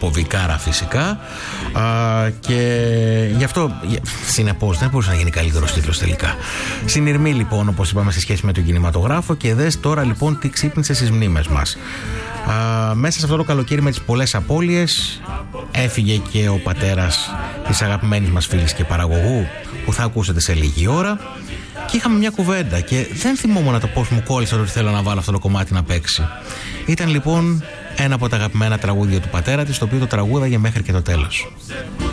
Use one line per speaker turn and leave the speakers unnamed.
από Βικάρα φυσικά. Και γι' αυτό, συνεπώς, δεν μπορούσε να γίνει καλύτερος τίτλος τελικά. Συνειρμή λοιπόν, όπως είπαμε, σε σχέση με τον κινηματογράφο. Και δες τώρα λοιπόν τι ξύπνησε στις μνήμες μας. Μέσα σε αυτό το καλοκαίρι με τις πολλές απώλειες έφυγε και ο πατέρας της αγαπημένης μας φίλης και παραγωγού, που θα ακούσετε σε λίγη ώρα. Και είχαμε μια κουβέντα και δεν θυμόμουν το πώς μου κόλλησε ότι θέλω να βάλω αυτό το κομμάτι να παίξει. Ήταν λοιπόν ένα από τα αγαπημένα τραγούδια του πατέρα της, το οποίο το τραγούδαγε μέχρι και το τέλος.